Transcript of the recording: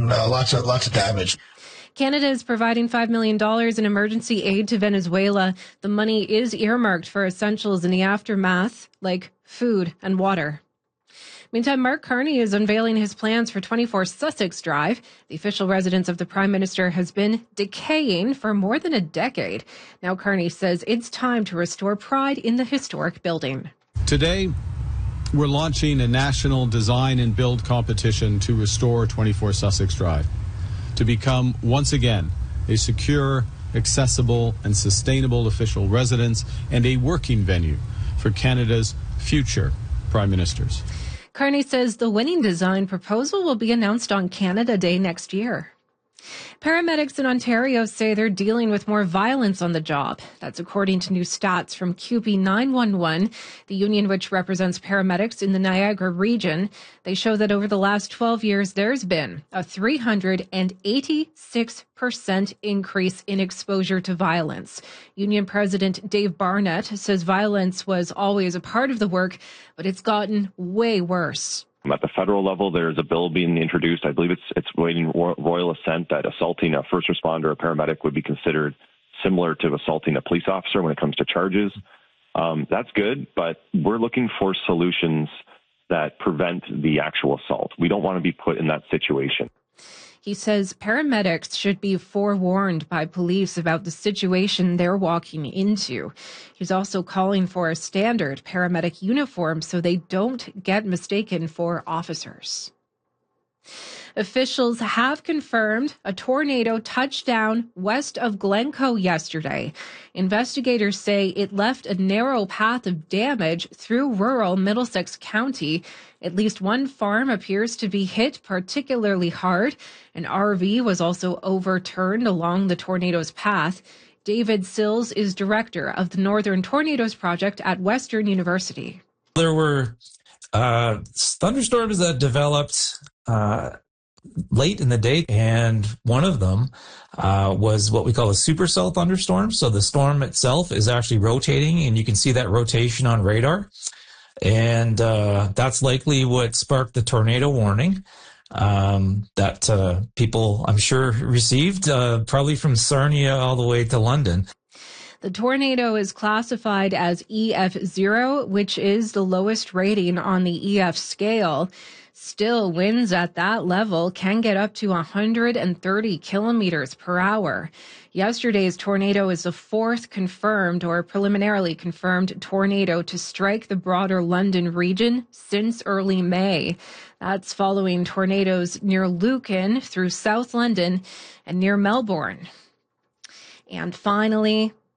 lots of damage. Canada is providing $5 million in emergency aid to Venezuela. The money is earmarked for essentials in the aftermath, like food and water. Meantime, Mark Carney is unveiling his plans for 24 Sussex Drive. The official residence of the Prime Minister has been decaying for more than a decade. Now Carney says it's time to restore pride in the historic building. Today, we're launching a national design and build competition to restore 24 Sussex Drive, to become, once again, a secure, accessible, and sustainable official residence and a working venue for Canada's future Prime Ministers. Carney says the winning design proposal will be announced on Canada Day next year. Paramedics in Ontario say they're dealing with more violence on the job. That's according to new stats from CUPE 911, the union which represents paramedics in the Niagara region. They show that over the last 12 years, there's been a 386% increase in exposure to violence. Union President Dave Barnett says violence was always a part of the work, but it's gotten way worse. At the federal level, there's a bill being introduced. I believe it's waiting royal assent that assaulting a first responder or paramedic would be considered similar to assaulting a police officer when it comes to charges. That's good, but we're looking for solutions that prevent the actual assault. We don't want to be put in that situation. He says paramedics should be forewarned by police about the situation they're walking into. He's also calling for a standard paramedic uniform so they don't get mistaken for officers. Officials have confirmed a tornado touched down west of Glencoe yesterday. Investigators say it left a narrow path of damage through rural Middlesex County. At least one farm appears to be hit particularly hard. An RV was also overturned along the tornado's path. David Sills is director of the Northern Tornadoes Project at Western University. There were thunderstorms that developed late in the day, and one of them was what we call a supercell thunderstorm. So the storm itself is actually rotating, and you can see that rotation on radar. And that's likely what sparked the tornado warning that people, I'm sure, received, probably from Sarnia all the way to London. The tornado is classified as EF0, which is the lowest rating on the EF scale. Still, winds at that level can get up to 130 kilometers per hour. Yesterday's tornado is the fourth confirmed or preliminarily confirmed tornado to strike the broader London region since early May. That's following tornadoes near Lucan through South London and near Melbourne. And finally,